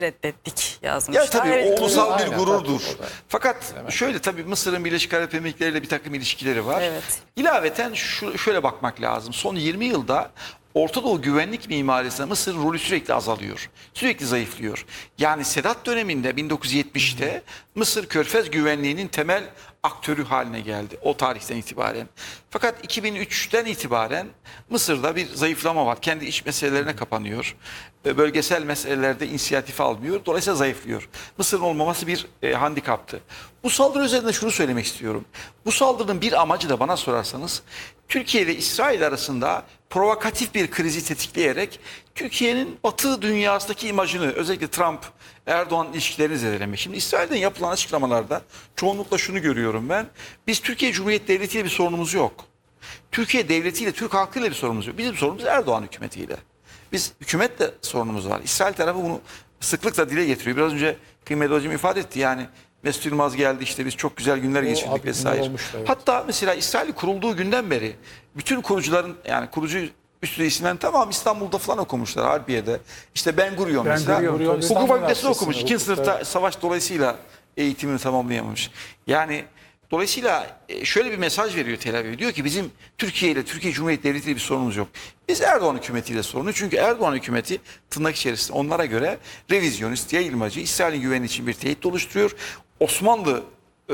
reddettik yazmışlar. Ya tabii o ulusal bir Aynen, gururdur. tabii, Fakat şöyle tabii Mısır'ın Birleşik Arap Emirlikleri ile bir takım ilişkileri var. Evet. İlaveten şöyle bakmak lazım. Son 20 yılda Orta Doğu güvenlik mimarisinde Mısır'ın rolü sürekli azalıyor. Sürekli zayıflıyor. Yani Sedat döneminde 1970'te Mısır Körfez güvenliğinin temel aktörü haline geldi o tarihten itibaren. Fakat 2003'ten itibaren Mısır'da bir zayıflama var. Kendi iç meselelerine kapanıyor. Bölgesel meselelerde inisiyatif almıyor. Dolayısıyla zayıflıyor. Mısır'ın olmaması bir handikaptı. Bu saldırı üzerinde şunu söylemek istiyorum. Bu saldırının bir amacı da bana sorarsanız Türkiye ve İsrail arasında provokatif bir krizi tetikleyerek Türkiye'nin Batı dünyasındaki imajını, özellikle Trump-Erdoğan ilişkilerini zedelemek. Şimdi İsrail'den yapılan açıklamalarda çoğunlukla şunu görüyorum ben. Biz Türkiye Cumhuriyeti Devleti ile bir sorunumuz yok. Türkiye devletiyle, Türk halkıyla bir sorunumuz yok. Bizim sorunumuz Erdoğan hükümetiyle. Biz hükümetle sorunumuz var. İsrail tarafı bunu sıklıkla dile getiriyor. Biraz önce kıymetli hocam ifade etti. Yani Mesut Yılmaz geldi, işte biz çok güzel günler geçirdik vesaire. olmuştu, evet. Hatta mesela İsrail kurulduğu günden beri bütün kurucuların, yani kurucu üstü isimlerin tamam İstanbul'da falan okumuşlar, Harbiye'de. İşte Ben Gurion mesela. Gurion, Hukuk İstanbul fakültesinde okumuş. Üniversitesi'nde İkinci hukuk, sınıfta evet. savaş dolayısıyla eğitimini tamamlayamamış. Yani dolayısıyla şöyle bir mesaj veriyor Tel Aviv. Diyor ki bizim Türkiye ile, Türkiye Cumhuriyeti Devleti ile bir sorunumuz yok. Biz Erdoğan hükümetiyle sorunu. Çünkü Erdoğan hükümeti tırnak içerisinde onlara göre revizyonist, yayılmacı, İsrail'in güveni için bir tehdit oluşturuyor. Osmanlı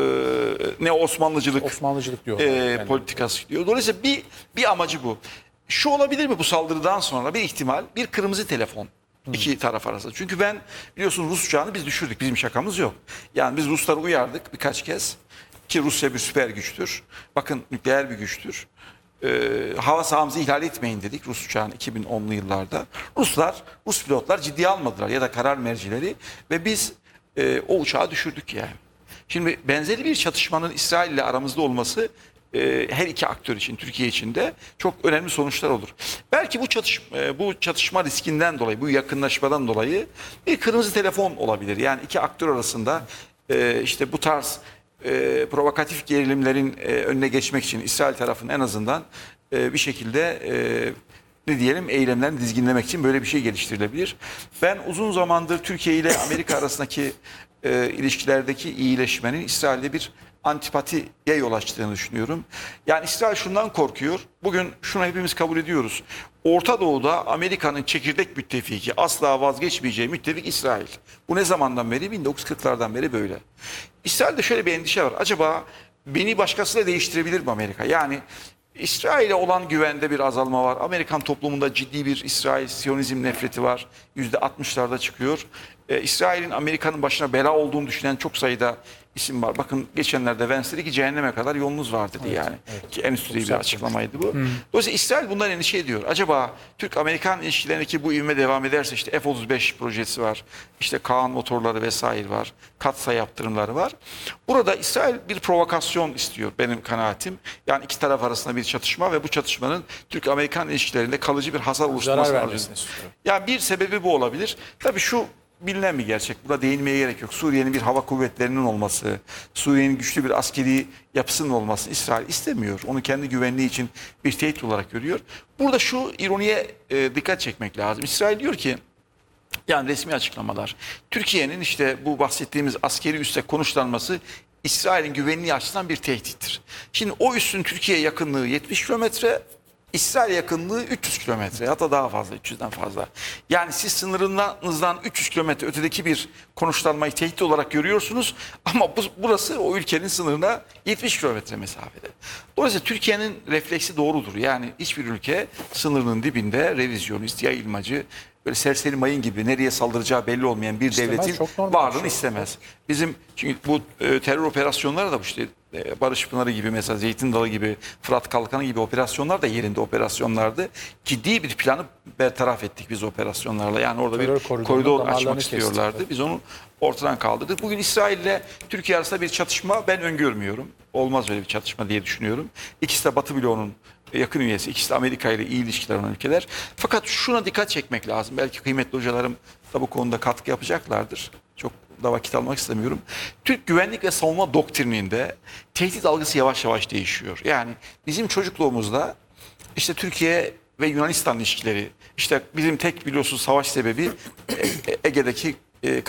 ne Osmanlıcılık diyorlar. politikası diyor. Dolayısıyla bir amacı bu. Şu olabilir mi bu saldırıdan sonra bir ihtimal? Bir kırmızı telefon. İki taraf arasında. Çünkü ben biliyorsun Rus uçağını biz düşürdük. Bizim şakamız yok. Yani biz Rusları uyardık birkaç kez. Ki Rusya bir süper güçtür. Bakın nükleer bir güçtür. Hava sahamızı ihlal etmeyin dedik Rus uçağını 2010'lu yıllarda. Rus pilotlar ciddiye almadılar ya da karar mercileri ve biz o uçağı düşürdük yani. Şimdi benzeri bir çatışmanın İsrail ile aramızda olması her iki aktör için, Türkiye için de çok önemli sonuçlar olur. Belki bu çatışma riskinden dolayı, bu yakınlaşmadan dolayı bir kırmızı telefon olabilir. Yani iki aktör arasında işte bu tarz provokatif gerilimlerin önüne geçmek için İsrail tarafının en azından bir şekilde ne diyelim eylemlerini dizginlemek için böyle bir şey geliştirilebilir. Ben uzun zamandır Türkiye ile Amerika arasındaki ilişkilerdeki iyileşmenin İsrail'de bir antipatiye yol açtığını düşünüyorum. Yani İsrail şundan korkuyor. Bugün şunu hepimiz kabul ediyoruz. Orta Doğu'da Amerika'nın çekirdek müttefiki, asla vazgeçmeyeceği müttefik İsrail. Bu ne zamandan beri? 1940'lardan beri böyle. İsrail'de şöyle bir endişe var. Acaba beni başkasıyla değiştirebilir mi Amerika? Yani İsrail'e olan güvende bir azalma var. Amerikan toplumunda ciddi bir İsrail Siyonizm nefreti var. %60'larda çıkıyor. İsrail'in Amerika'nın başına bela olduğunu düşünen çok sayıda isim var. Bakın geçenlerde Vance dedi ki cehenneme kadar yolunuz var dedi yani. Evet. Ki en üst düzey bir sert açıklamaydı bu. Dolayısıyla İsrail bundan endişe ediyor. Acaba Türk-Amerikan ilişkilerindeki bu ivme devam ederse işte F-35 projesi var. İşte Kaan motorları vesaire var. Katsayı yaptırımları var. Burada İsrail bir provokasyon istiyor benim kanaatim. Yani iki taraf arasında bir çatışma ve bu çatışmanın Türk-Amerikan ilişkilerinde kalıcı bir hasar oluşturması Zarar arzu vermesini ediyor. istiyor. Yani bir sebebi bu olabilir. Tabii şu bilinen bir gerçek. Buna değinmeye gerek yok. Suriye'nin bir hava kuvvetlerinin olması, Suriye'nin güçlü bir askeri yapısının olması İsrail istemiyor. Onu kendi güvenliği için bir tehdit olarak görüyor. Burada şu ironiye dikkat çekmek lazım. İsrail diyor ki, yani resmi açıklamalar, Türkiye'nin işte bu bahsettiğimiz askeri üste konuşlanması İsrail'in güvenliği açısından bir tehdittir. Şimdi o üssün Türkiye'ye yakınlığı 70 kilometre, İsrail yakınlığı 300 kilometre, hatta daha fazla, 300'den fazla. Yani siz sınırınızdan 300 kilometre ötedeki bir konuşlanmayı tehdit olarak görüyorsunuz ama burası o ülkenin sınırına 70 kilometre mesafede. Dolayısıyla Türkiye'nin refleksi doğrudur. Yani hiçbir ülke sınırının dibinde revizyonist, yayılmacı, böyle serseri mayın gibi nereye saldıracağı belli olmayan bir İstemez, devletin çok normal bir varlığını şey. istemez. Bizim çünkü bu terör operasyonları da bu işte Barış Pınarı gibi, mesela Zeytin Dalı gibi, Fırat Kalkanı gibi operasyonlar da yerinde operasyonlardı. Ciddi bir planı bertaraf ettik biz operasyonlarla. Yani orada Terör bir koridorunun koridor damarlarını açmak kestik. istiyorlardı. Biz onu ortadan kaldırdık. Bugün İsrail ile Türkiye arasında bir çatışma ben öngörmüyorum. Olmaz öyle bir çatışma diye düşünüyorum. İkisi de Batı bloğunun yakın üyesi, ikisi de Amerika ile iyi ilişkiler olan ülkeler. Fakat şuna dikkat çekmek lazım. Belki kıymetli hocalarım da bu konuda katkı yapacaklardır. Çok da vakit almak istemiyorum. Türk güvenlik ve savunma doktrininde tehdit algısı yavaş yavaş değişiyor. Yani bizim çocukluğumuzda işte Türkiye ve Yunanistan ilişkileri, işte bizim tek biliyorsunuz savaş sebebi Ege'deki e,